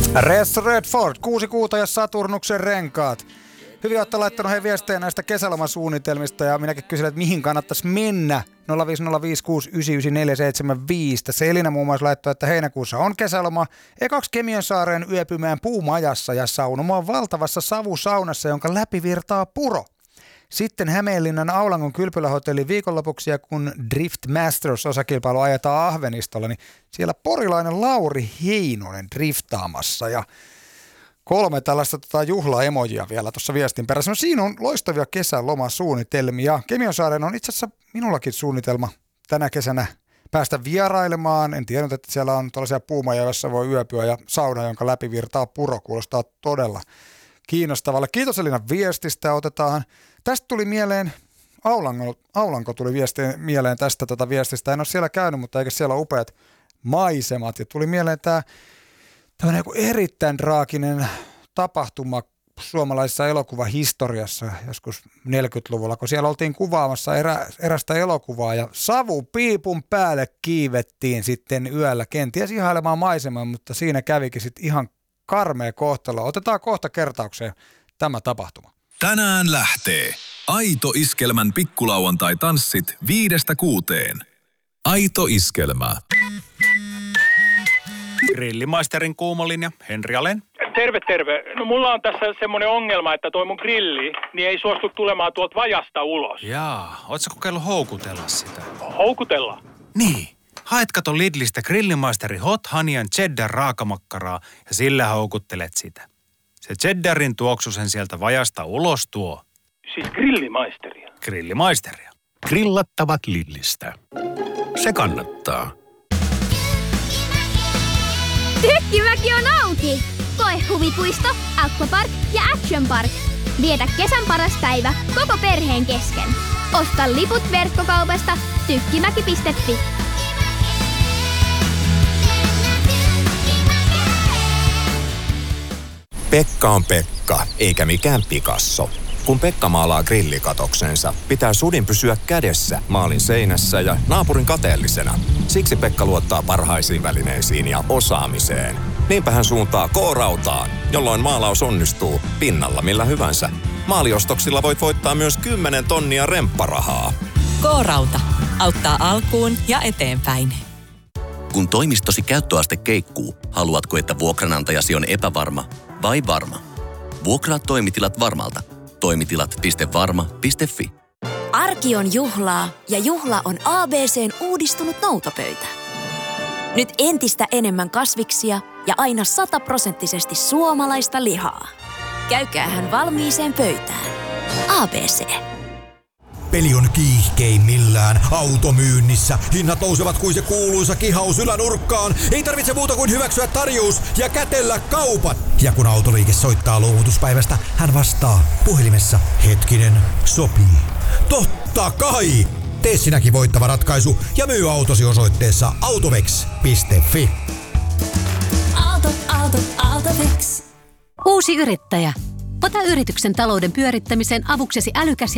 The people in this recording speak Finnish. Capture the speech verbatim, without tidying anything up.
Res Redford, kuusi kuuta ja Saturnuksen renkaat. Hyvin olette laittanut hei viestejä näistä kesälomasuunnitelmista ja minäkin kysyn, että mihin kannattaisi mennä. nolla viisi nolla viisi kuusi yhdeksän yhdeksän neljä seitsemän viisi. Selina muun muassa laittoi, että heinäkuussa on kesäloma. Ekaksi Kemiönsaareen yöpymään puumajassa ja saunomaan valtavassa savusaunassa, jonka läpi virtaa puro. Sitten Hämeenlinnan Aulangon kylpylähotelli viikonlopuksi ja kun Drift Masters-osakilpailu ajetaan Ahvenistolla, niin siellä porilainen Lauri Heinonen driftaamassa ja kolme tällaista tota, juhlaemojia vielä tuossa viestin perässä. No siinä on loistavia kesälomasuunnitelmia. Kemiönsaaren on itse asiassa minullakin suunnitelma tänä kesänä päästä vierailemaan. En tiennyt, että siellä on tällaisia puumaja, joissa voi yöpyä ja sauna, jonka läpi virtaa puro. Kuulostaa todella kiinnostavalle. Kiitos Elina viestistä. Otetaan. Tästä tuli mieleen, Aulanko, Aulanko tuli viesti, mieleen tästä tota viestistä. En ole siellä käynyt, mutta eikö siellä ole upeat maisemat. Ja tuli mieleen tämä tämmöinen erittäin draaginen tapahtuma suomalaisessa elokuvahistoriassa joskus neljäkymmentäluvulla, kun siellä oltiin kuvaamassa erä, erästä elokuvaa ja savupiipun päälle kiivettiin sitten yöllä kenties ihailemaan maisemaa, mutta siinä kävikin sitten ihan karmea kohtalo. Otetaan kohta kertaukseen tämä tapahtuma. Tänään lähtee Aito Iskelmän pikkulauantai-tanssit viidestä kuuteen. Aito Iskelmä. Grillimaisterin kuumolinja, Henri Alen. Terve, terve. No mulla on tässä semmoinen ongelma, että toi mun grilli niin ei suostu tulemaan tuolta vajasta ulos. Jaa, ootko kokeillut houkutella sitä? Houkutella? Niin. Haet kato Lidlistä Grillimaisteri Hot Honey Cheddar raakamakkaraa ja sillä houkuttelet sitä. Se cheddarin tuoksu sen sieltä vajasta ulos tuo. Siis grillimaisteria? Grillimaisteria. Grillattavat Lidlistä. Se kannattaa. Tykkimäki on auki! Koe huvipuisto, aquapark ja action park. Vietä kesän paras päivä koko perheen kesken. Osta liput verkkokaupasta tykkimäki piste fi. Pekka on Pekka, eikä mikään Picasso. Kun Pekka maalaa grillikatoksensa, pitää sudin pysyä kädessä maalin seinässä ja naapurin kateellisena. Siksi Pekka luottaa parhaisiin välineisiin ja osaamiseen. Niinpä hän suuntaa K-rautaan, jolloin maalaus onnistuu pinnalla millä hyvänsä. Maaliostoksilla voit voittaa myös kymmenen tonnia rempparahaa. K-rauta auttaa alkuun ja eteenpäin. Kun toimistosi käyttöaste keikkuu, haluatko, että vuokranantajasi on epävarma vai varma? Vuokraa toimitilat Varmalta. Toimitilat piste varma piste fi. Arki on juhlaa ja juhla on A B C:n uudistunut noutopöytä. Nyt entistä enemmän kasviksia ja aina sataprosenttisesti suomalaista lihaa. Käykäähän valmiiseen pöytään. A B C. Peli on kiihkeimmillään automyynnissä. Hinnat nousevat kuin se kuuluisa kihaus ylänurkkaan. Ei tarvitse muuta kuin hyväksyä tarjous ja kätellä kaupat. Ja kun autoliike soittaa luovutuspäivästä, hän vastaa puhelimessa. Hetkinen, sopii. Totta kai! Tee sinäkin voittava ratkaisu ja myy autosi osoitteessa autovex piste fi. Auto, auto, Autovex. Uusi yrittäjä. Ota yrityksen talouden pyörittämiseen avuksesi älykäs ja